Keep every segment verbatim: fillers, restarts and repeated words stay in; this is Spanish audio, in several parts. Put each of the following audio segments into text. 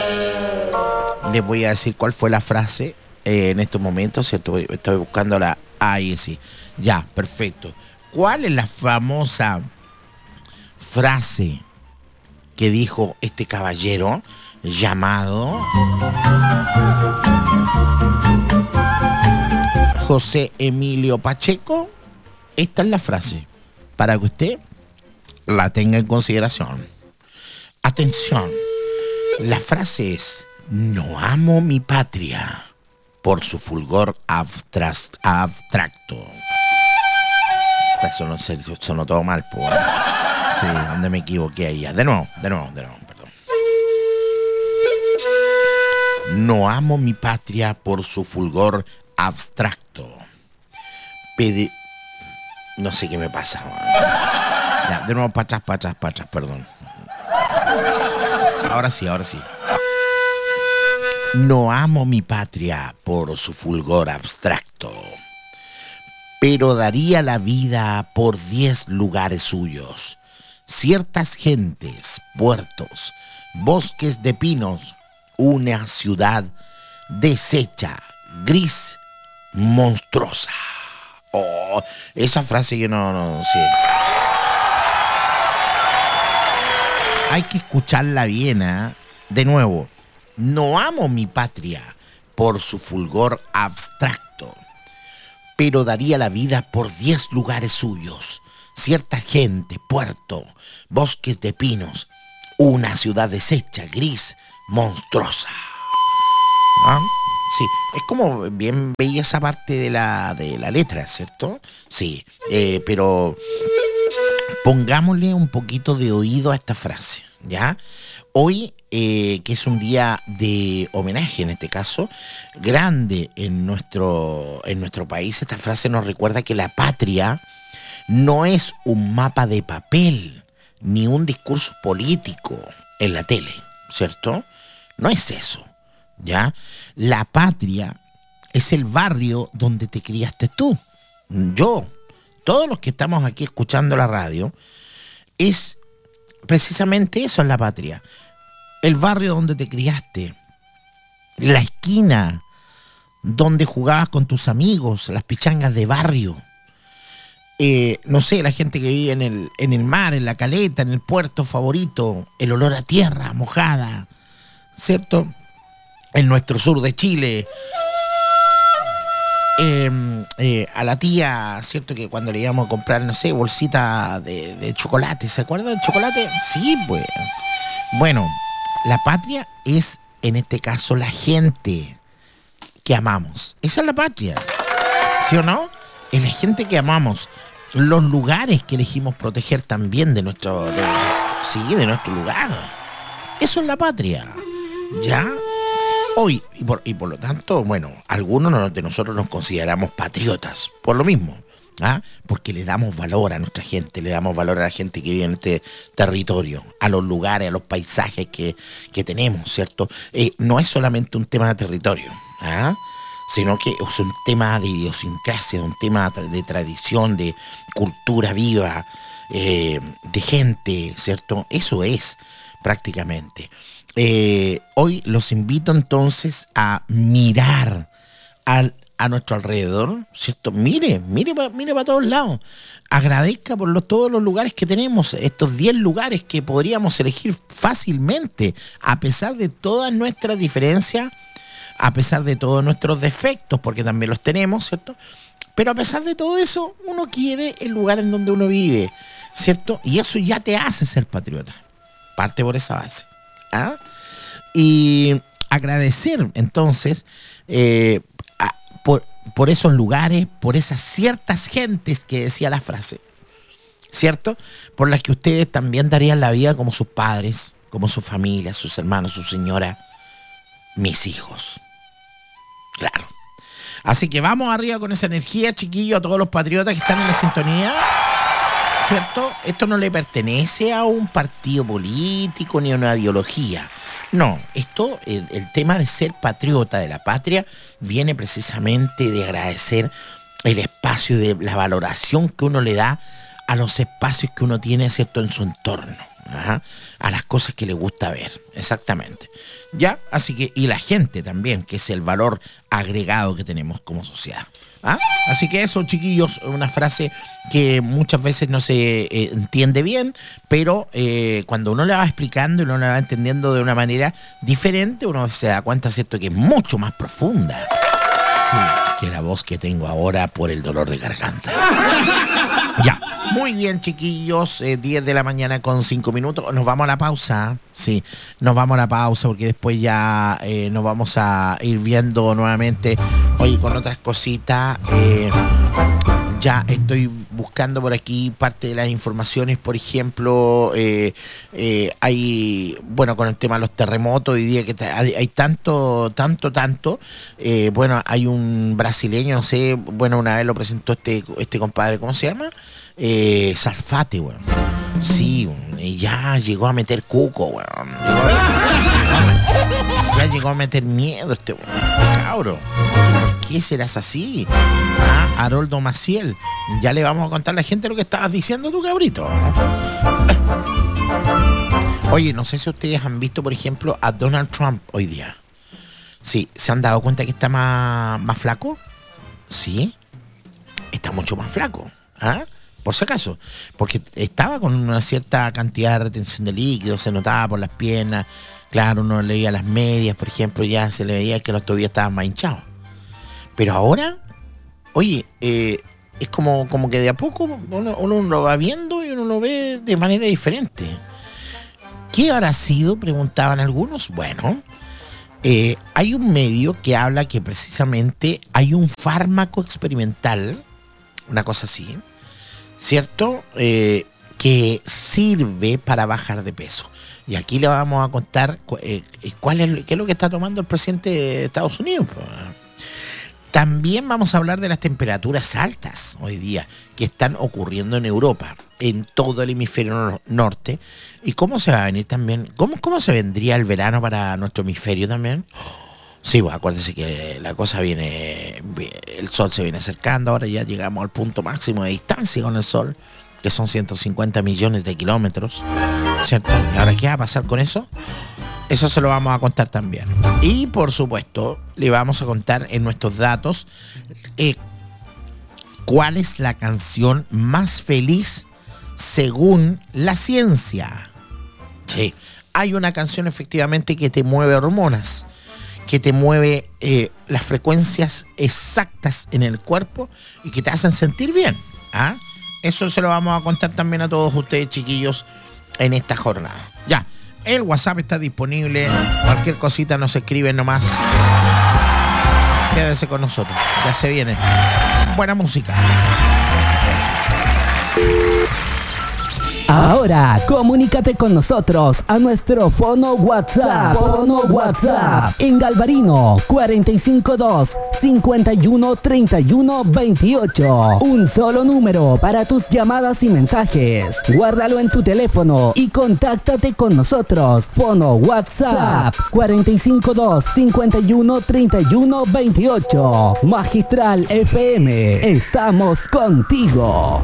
Les voy a decir cuál fue la frase eh, en estos momentos, ¿cierto? Estoy buscando la... Ahí sí. Ya, perfecto. ¿Cuál es la famosa frase que dijo este caballero llamado José Emilio Pacheco? Esta es la frase, para que usted la tenga en consideración. Atención, la frase es: no amo mi patria por su fulgor abstras- abstracto. Eso no sé, sonó todo mal, pues. Sí, donde me equivoqué ahí. De nuevo, de nuevo, de nuevo, perdón. No amo mi patria por su fulgor abstracto. Pede... No sé qué me pasa. Ya, de nuevo, para atrás, para atrás, para atrás, perdón. Ahora sí, ahora sí. No amo mi patria por su fulgor abstracto, pero daría la vida por diez lugares suyos, ciertas gentes, puertos, bosques de pinos, una ciudad deshecha, gris, monstruosa. Oh, esa frase yo no, no sé. Hay que escucharla bien, ¿eh? De nuevo. No amo mi patria por su fulgor abstracto, pero daría la vida por diez lugares suyos, cierta gente, puerto, bosques de pinos, una ciudad deshecha, gris, monstruosa. ¿Ah? Sí, es como bien veía esa parte de la, de la letra, ¿cierto? Sí, eh, pero pongámosle un poquito de oído a esta frase, ¿ya? Hoy, eh, que es un día de homenaje, en este caso, grande en nuestro, en nuestro país, esta frase nos recuerda que la patria no es un mapa de papel, ni un discurso político en la tele, ¿cierto? No es eso, ¿ya? La patria es el barrio donde te criaste tú, yo, todos los que estamos aquí escuchando la radio, es precisamente eso, es la patria. El barrio donde te criaste, la esquina donde jugabas con tus amigos, las pichangas de barrio. Eh, no sé, la gente que vive en el, en el mar, en la caleta, en el puerto favorito, el olor a tierra mojada, ¿cierto? En nuestro sur de Chile. Eh, eh, a la tía, ¿cierto? Que cuando le íbamos a comprar, no sé, bolsita de, de chocolate, ¿se acuerdan del chocolate? Sí, pues. Bueno, la patria es, en este caso, la gente que amamos. Esa es la patria, ¿sí o no? Es la gente que amamos. Los lugares que elegimos proteger también de nuestro... De, sí, de nuestro lugar. Eso es la patria, ¿ya? Hoy, y por, y por lo tanto, bueno, algunos de nosotros nos consideramos patriotas, por lo mismo, ¿ah? Porque le damos valor a nuestra gente, le damos valor a la gente que vive en este territorio, a los lugares, a los paisajes que, que tenemos, ¿cierto? Eh, no es solamente un tema de territorio, ¿ah? Sino que es un tema de idiosincrasia, un tema de tradición, de cultura viva, eh, de gente, ¿cierto? Eso es prácticamente. Eh, hoy los invito entonces a mirar al, a nuestro alrededor, ¿cierto? Mire, mire, mire para todos lados. Agradezca por los, todos los lugares que tenemos, estos diez lugares que podríamos elegir fácilmente, a pesar de todas nuestras diferencias, a pesar de todos nuestros defectos, porque también los tenemos, ¿cierto? Pero a pesar de todo eso, uno quiere el lugar en donde uno vive, ¿cierto? Y eso ya te hace ser patriota. Parte por esa base. ¿Ah? Y agradecer entonces eh, a, por, por esos lugares, por esas ciertas gentes que decía la frase, ¿cierto? Por las que ustedes también darían la vida, como sus padres, como su familia, sus hermanos, su señora, mis hijos. Claro. Así que vamos arriba con esa energía, chiquillos, a todos los patriotas que están en la sintonía, ¿cierto? Esto no le pertenece a un partido político ni a una ideología. No, esto, el, el tema de ser patriota de la patria viene precisamente de agradecer el espacio, de la valoración que uno le da a los espacios que uno tiene, ¿cierto?, en su entorno, Ajá, a las cosas que le gusta ver, exactamente. Ya, así que, y la gente también, que es el valor agregado que tenemos como sociedad. ¿Ah? Así que eso, chiquillos, una frase que muchas veces no se eh, entiende bien, pero eh, cuando uno la va explicando y uno la va entendiendo de una manera diferente, uno se da cuenta, ¿cierto?, que es mucho más profunda. Sí, que la voz que tengo ahora por el dolor de garganta. Ya, muy bien, chiquillos, eh, diez de la mañana con cinco minutos. Nos vamos a la pausa. Sí, nos vamos a la pausa porque después ya eh, nos vamos a ir viendo nuevamente, oye, con otras cositas. Eh, ya estoy buscando por aquí parte de las informaciones, por ejemplo, eh, eh, hay, bueno, con el tema de los terremotos, hoy día que hay, hay tanto, tanto, tanto, eh, bueno, hay un brasileño, no sé, bueno, una vez lo presentó este, este compadre, ¿cómo se llama? Eh, Salfate, weón. Sí, y ya llegó a meter cuco, weón. Llegó a, ya llegó a meter miedo este weón. Cabro, ¿por qué serás así? Ah, Haroldo Maciel, ya le vamos a contar a la gente lo que estabas diciendo tú, cabrito. Oye, no sé si ustedes han visto, por ejemplo, a Donald Trump hoy día. Sí, ¿se han dado cuenta que está más, más flaco? Sí, está mucho más flaco. ¿Ah? Por si acaso, porque estaba con una cierta cantidad de retención de líquido, se notaba por las piernas, claro, uno leía las medias, por ejemplo, ya se le veía que los tobillos estaban más hinchados. Pero ahora, oye, eh, es como, como que de a poco uno, uno lo va viendo y uno lo ve de manera diferente. ¿Qué habrá sido?, preguntaban algunos. Bueno, eh, hay un medio que habla que precisamente hay un fármaco experimental, una cosa así, ¿cierto?, eh, que sirve para bajar de peso. Y aquí le vamos a contar eh, cuál es, qué es lo que está tomando el presidente de Estados Unidos. También vamos a hablar de las temperaturas altas hoy día que están ocurriendo en Europa, en todo el hemisferio norte, y cómo se va a venir también, cómo, cómo se vendría el verano para nuestro hemisferio también. Sí, pues acuérdense que la cosa viene, el sol se viene acercando, ahora ya llegamos al punto máximo de distancia con el sol, que son ciento cincuenta millones de kilómetros, ¿cierto? ¿Y ahora qué va a pasar con eso? Eso se lo vamos a contar también. Y por supuesto, le vamos a contar en nuestros datos eh, cuál es la canción más feliz según la ciencia. Sí, hay una canción efectivamente que te mueve hormonas, que te mueve eh, las frecuencias exactas en el cuerpo y que te hacen sentir bien. ¿Ah? Eso se lo vamos a contar también a todos ustedes, chiquillos, en esta jornada. Ya, el WhatsApp está disponible. Cualquier cosita nos escriben nomás. Quédese con nosotros. Ya se viene buena música. Ahora, comunícate con nosotros a nuestro fono WhatsApp. Fono WhatsApp en Galvarino cuatro cinco dos, cinco uno, tres uno dos ocho. Un solo número para tus llamadas y mensajes. Guárdalo en tu teléfono y contáctate con nosotros. Fono WhatsApp cuatro cinco dos, cinco uno, tres uno dos ocho. Magistral F M. Estamos contigo.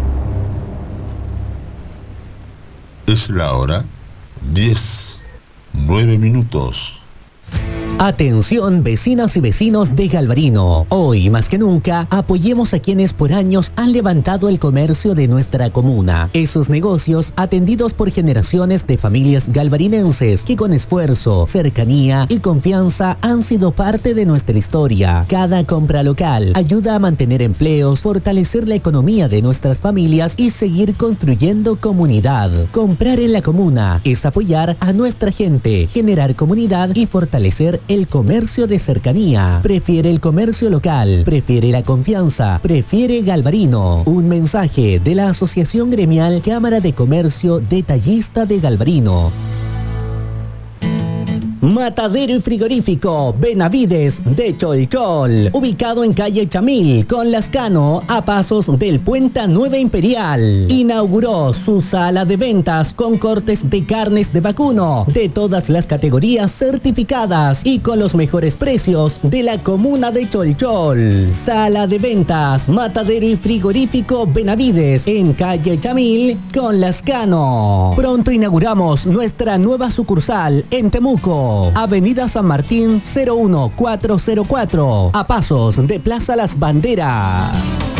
Es la hora diez, nueve minutos. Atención, vecinas y vecinos de Galvarino. Hoy, más que nunca, apoyemos a quienes por años han levantado el comercio de nuestra comuna. Esos negocios atendidos por generaciones de familias galvarinenses que con esfuerzo, cercanía y confianza han sido parte de nuestra historia. Cada compra local ayuda a mantener empleos, fortalecer la economía de nuestras familias y seguir construyendo comunidad. Comprar en la comuna es apoyar a nuestra gente, generar comunidad y fortalecer el comercio de cercanía. Prefiere el comercio local, prefiere la confianza, prefiere Galvarino. Un mensaje de la Asociación Gremial Cámara de Comercio Detallista de Galvarino. Matadero y frigorífico Benavides de Cholchol, ubicado en calle Chamil con Lascano, a pasos del Puente Nueva Imperial. Inauguró su sala de ventas con cortes de carnes de vacuno de todas las categorías certificadas y con los mejores precios de la comuna de Cholchol. Sala de ventas Matadero y frigorífico Benavides en calle Chamil con Lascano. Pronto inauguramos nuestra nueva sucursal en Temuco, Avenida San Martín cero uno cuatro cero cuatro, a pasos de Plaza Las Banderas.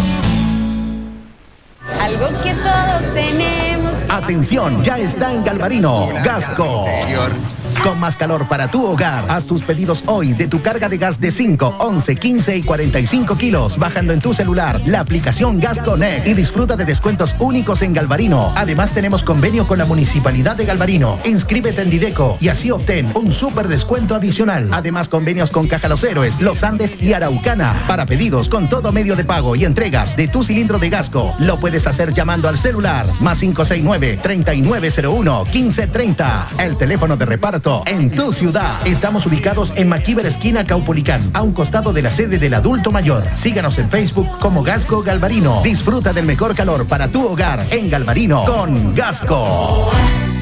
Algo que todos tenemos. Atención, ya está en Galvarino, Gasco. Con más calor para tu hogar. Haz tus pedidos hoy de tu carga de gas de cinco, once, quince y cuarenta y cinco kilos, bajando en tu celular la aplicación Gas Connect y disfruta de descuentos únicos en Galvarino. Además, tenemos convenio con la Municipalidad de Galvarino. Inscríbete en Dideco y así obtén un súper descuento adicional. Además, convenios con Caja Los Héroes, Los Andes y Araucana. Para pedidos con todo medio de pago y entregas de tu cilindro de Gasco, lo puedes hacer llamando al celular más cinco seis nueve, treinta y nueve cero uno, quince treinta. El teléfono de reparto en tu ciudad. Estamos ubicados en Maquíver esquina Caupolicán, a un costado de la sede del adulto mayor. Síganos en Facebook como Gasco Galvarino. Disfruta del mejor calor para tu hogar en Galvarino con Gasco.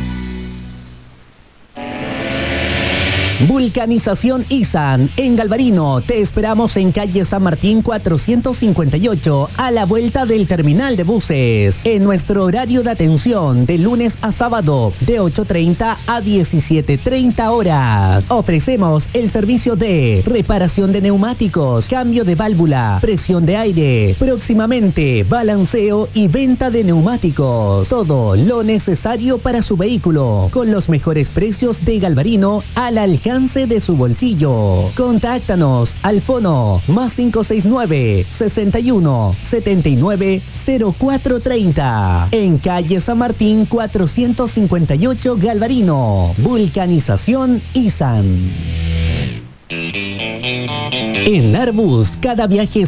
Vulcanización Isan en Galvarino. Te esperamos en calle San Martín cuatrocientos cincuenta y ocho, a la vuelta del terminal de buses. En nuestro horario de atención de lunes a sábado de ocho treinta a diecisiete treinta horas. Ofrecemos el servicio de reparación de neumáticos, cambio de válvula, presión de aire, próximamente balanceo y venta de neumáticos. Todo lo necesario para su vehículo con los mejores precios de Galvarino al alcance de su bolsillo. Contáctanos al fono más cinco seis nueve, sesenta y uno, setenta y nueve, cero cuatro treinta, en calle San Martín cuatrocientos cincuenta y ocho Galvarino. Vulcanización Isan. En Arbus, cada viaje